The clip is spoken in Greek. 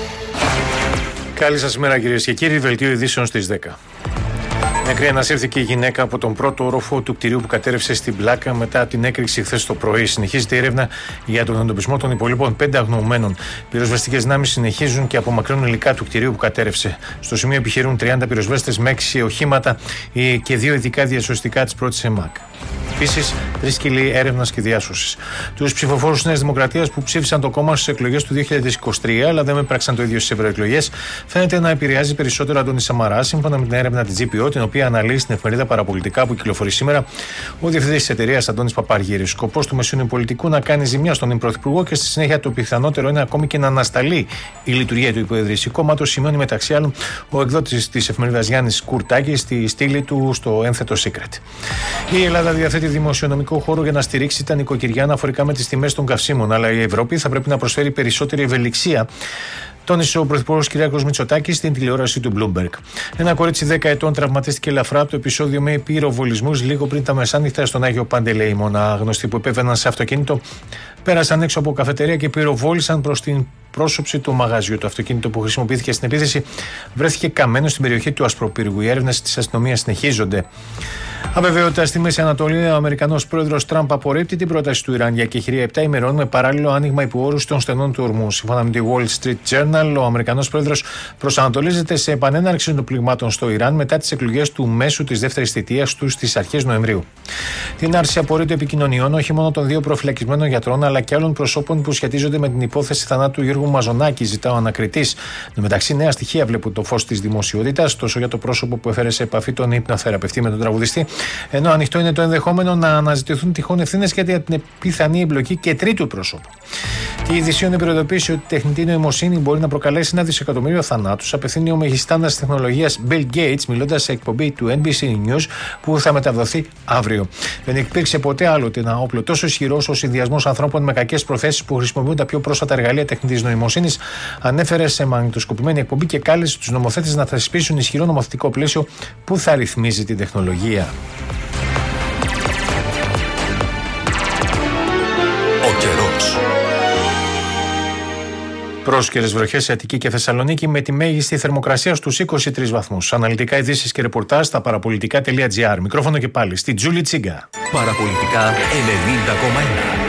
Καλή σας μέρα, κυρίες και κύριοι. Δελτίο ειδήσεων στις 10. Νεκρή ανασύρθηκε η γυναίκα από τον πρώτο όροφο του κτηρίου που κατέρευσε στην Πλάκα μετά την έκρηξη χθες το πρωί. Συνεχίζεται η έρευνα για τον εντοπισμό των υπολείπων 5 αγνοωμένων. Πυροσβεστικές δυνάμεις συνεχίζουν και απομακρύνουν υλικά του κτηρίου που κατέρευσε. Στο σημείο επιχειρούν 30 πυροσβέστες με 6 οχήματα και 2 ειδικά διασωστικά της πρώτης ΕΜΑΚ. Επίσης, 3 σκυλοί έρευνας και διάσωσης. Τους ψηφοφόρους της Νέας Δημοκρατίας που ψήφισαν το κόμμα στις εκλογές του 2023, αλλά δεν έπραξαν το ίδιο στις ευρωεκλογές, φαίνεται να επηρεάζει περισσότερο Αντώνη Σαμαρά, σύμφωνα με την έρευνα της GPO, την οποία αναλύει στην εφημερίδα Παραπολιτικά που κυκλοφορεί σήμερα ο διευθυντής της εταιρείας Αντώνης Παπαργύρης. Σκοπός του μεσούνιου πολιτικού να κάνει ζημιά στον πρωθυπουργό και στη συνέχεια το πιθανότερο είναι ακόμη και να ανασταλεί η λειτουργία του υποεδρύση κόμματος, σημειώνει μεταξύ άλλων ο εκδότης της εφημερίδας Γιάννης Κουρτάκης στη στήλη του στο ένθετο Secret. Η Ελλάδα διαθέτει δημοσιονομικό χώρο για να στηρίξει τα νοικοκυριά αναφορικά με τις τιμές των καυσίμων, αλλά η Ευρώπη θα πρέπει να προσφέρει περισσότερη ευελιξία, τόνισε ο Πρωθυπουργός Κυριάκος Μητσοτάκης στην τηλεόραση του Bloomberg. Ένα κορίτσι 10 ετών τραυματίστηκε ελαφρά από το επεισόδιο με πυροβολισμούς λίγο πριν τα μεσάνυχτα στον Άγιο Παντελεήμον. Άγνωστοι που επέβαιναν σε αυτοκίνητο πέρασαν έξω από καφετερία και πυροβόλησαν προς την πρόσωψη του μαγαζιού. Το αυτοκίνητο που χρησιμοποιήθηκε στην επίθεση βρέθηκε καμένο στην περιοχή του Ασπροπύργου. Οι έρευνες της αστυνομίας συνεχίζονται. Αβεβαιότητα στη Μέση Ανατολή. Ο Αμερικανός πρόεδρος Τραμπ απορρίπτει την πρόταση του Ιράν για εκεχηρία 7 ημερών με παράλληλο άνοιγμα υπό όρους των στενών του ορμού. Σύμφωνα με τη Wall Street Journal, ο Αμερικανός πρόεδρος προσανατολίζεται σε επανέναρξη των πληγμάτων στο Ιράν μετά τις εκλογές του μέσου της δεύτερης θητείας του στις αρχές Νοεμβρίου. Την άρση απορρίτου επικοινωνιών όχι μόνο των 2 προφυλακισμένων γιατρών αλλά και άλλων προσώπων που σχετίζονται με την υπόθεση θανάτου Γιώργου Μαζονάκη, ζητά ο ανακριτής. Εν μεταξύ, νέα στοιχεία βλέπουν το φως της δημοσιότητας, τόσο για το πρόσωπο που έφερε σε επαφή τον υπνοθεραπευτή με τον τραγουδιστή, ενώ ανοιχτό είναι το ενδεχόμενο να αναζητηθούν τυχόν ευθύνες για την πιθανή εμπλοκή και τρίτου πρόσωπου. Η Ειδησίων προειδοποίησε ότι η τεχνητή νοημοσύνη μπορεί να προκαλέσει 1 δισεκατομμύριο θανάτους, απευθύνει ο μεγιστάντας τεχνολογίας Bill Gates, μιλώντας σε εκπομπή του NBC News που θα μεταδοθεί αύριο. Δεν υπήρξε ποτέ άλλοτε ένα όπλο τόσο ισχυρό όσο ο συνδυασμός ανθρώπων με κακές προθέσεις που χρησιμοποιούν τα πιο πρόσφατα εργαλεία τεχνητής νοημοσύνης, ανέφερε σε μαγνητοσκοπημένη εκπομπή και κάλεσε τους νομοθέτες να θεσπίσουν ισχυρό νομοθετικό πλαίσιο που θα ρυθμίζει την τεχνολογία. Ο καιρός. Πρόσκαιρες βροχές σε Αττική και Θεσσαλονίκη με τη μέγιστη θερμοκρασία στους 23 βαθμούς. Αναλυτικά ειδήσεις και ρεπορτάζ στα παραπολιτικά.gr. Μικρόφωνο και πάλι στη Τζούλη Τσίγκα. Παραπολιτικά 90,1.